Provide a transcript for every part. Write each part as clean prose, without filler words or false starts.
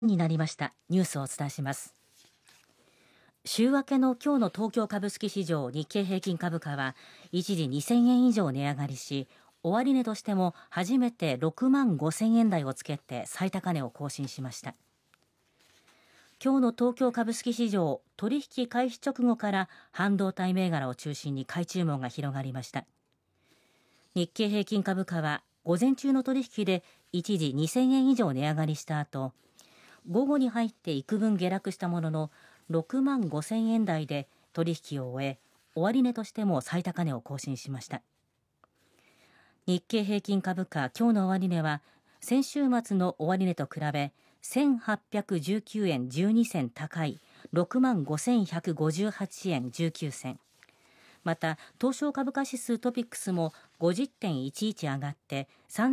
になりました。ニュースをお伝えします。週明けの今日の東京株式市場日経平均株価は一時2000円以上値上がりし、終値としても初めて6万5000円台をつけて最高値を更新しました。今日の東京株式市場、取引開始直後から半導体銘柄を中心に買い注文が広がりました。日経平均株価は午前中の取引で一時2000円以上値上がりした後、午後に入って幾分下落したものの6万5000円台で取引を終え、終値としても最高値を更新しました。日経平均株価今日の終値は先週末の終値と比べ1819円12銭高い6万5158円19銭。また東証株価指数トピックスも 50.11 上がって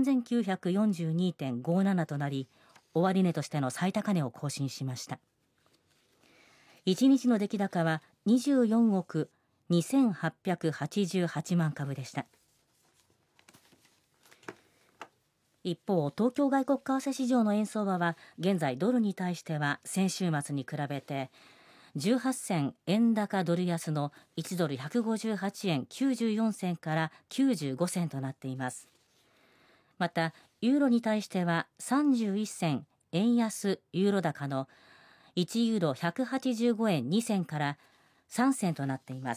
3942.57 となり、終値としての最高値を更新しました。1日の出来高は24億2888万株でした。一方、東京外国為替市場の円相場は現在ドルに対しては先週末に比べて18銭円高ドル安の1ドル158円94銭から95銭となっています。またユーロに対しては31銭円安ユーロ高の1ユーロ185円2銭から3銭となっています。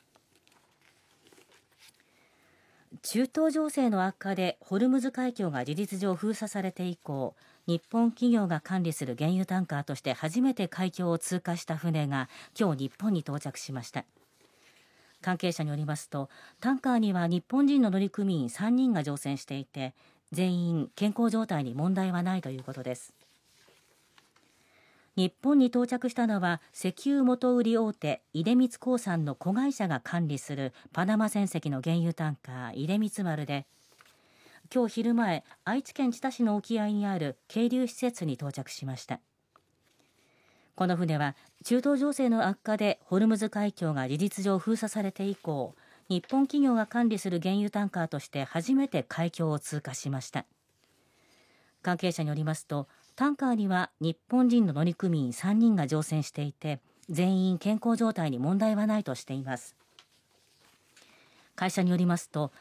中東情勢の悪化でホルムズ海峡が事実上封鎖されて以降、日本企業が管理する原油タンカーとして初めて海峡を通過した船が今日日本に到着しました。関係者によりますと、タンカーには日本人の乗組員3人が乗船していて、全員健康状態に問題はないということです。日本に到着したのは石油元売り大手出光興産の子会社が管理するパナマ船籍の原油タンカー出光丸で、今日昼前愛知県知多市の沖合にある係留施設に到着しました。この船は中東情勢の悪化でホルムズ海峡が事実上封鎖されて以降、日本企業が管理する原油タンカーとして初めて海峡を通過しました。関係者によりますと、タンカーには日本人の乗組員3人が乗船していて、全員健康状態に問題はないとしています。会社によりますと、